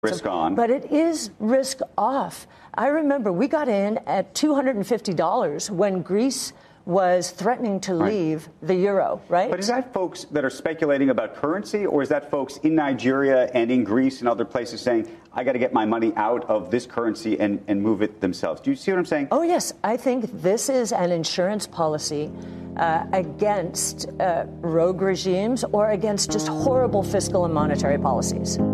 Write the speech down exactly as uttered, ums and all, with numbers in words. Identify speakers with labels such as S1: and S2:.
S1: Risk on.
S2: But it is risk off. I remember we got in at two hundred fifty dollars when Greece was threatening to leave right. the euro, right?
S1: But is that folks that are speculating about currency, or is that folks in Nigeria and in Greece and other places saying, I got to get my money out of this currency and, and move it themselves? Do you see what I'm saying?
S2: Oh, yes. I think this is an insurance policy uh, against uh, rogue regimes or against just horrible fiscal and monetary policies.